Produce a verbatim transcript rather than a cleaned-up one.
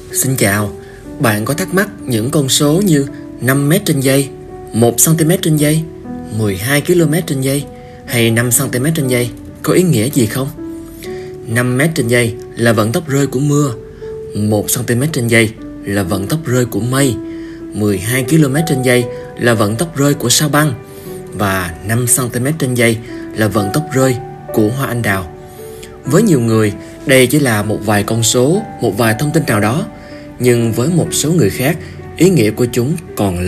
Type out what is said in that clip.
Xin chào, bạn có thắc mắc những con số như năm mét trên giây, một xăng-ti-mét trên giây, mười hai ki lô mét trên giây hay năm xăng-ti-mét trên giây có ý nghĩa gì không? năm mét trên giây là vận tốc rơi của mưa, một xăng-ti-mét trên giây là vận tốc rơi của mây, mười hai ki lô mét trên giây là vận tốc rơi của sao băng và năm xăng-ti-mét trên giây là vận tốc rơi của hoa anh đào. Với nhiều người, đây chỉ là một vài con số, một vài thông tin nào đó, nhưng với một số người khác, ý nghĩa của chúng còn